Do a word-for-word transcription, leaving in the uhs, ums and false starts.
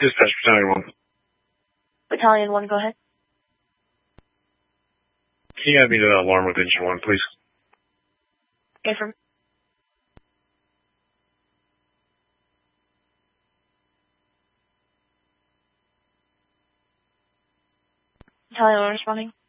Dispatch Battalion one. Battalion one, go ahead. Can you add me to that alarm with engine one, please? Okay, from... Battalion one responding.